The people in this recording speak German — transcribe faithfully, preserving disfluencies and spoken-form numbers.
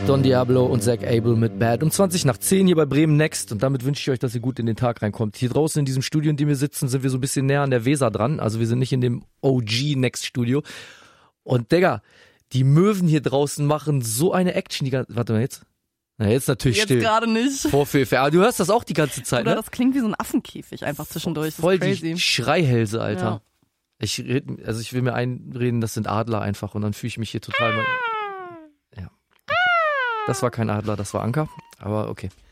Don Diablo und Zach Abel mit Bad. Um zwanzig nach zehn hier bei Bremen Next. Und damit wünsche ich euch, dass ihr gut in den Tag reinkommt. Hier draußen in diesem Studio, in dem wir sitzen, sind wir so ein bisschen näher an der Weser dran. Also wir sind nicht in dem O G Next Studio. Und Digga, die Möwen hier draußen machen so eine Action. Die ganze, warte mal jetzt. Na, jetzt natürlich jetzt still. Jetzt gerade nicht. Vorführfe. Aber du hörst das auch die ganze Zeit, Oder ne? das klingt wie so ein Affenkäfig einfach zwischendurch. Das Voll ist crazy. die Schreihälse, Alter. Ja. Ich red, also ich will mir einreden, das sind Adler einfach und dann fühle ich mich hier total mal. Ja. Okay. Das war kein Adler, das war Anker, aber okay.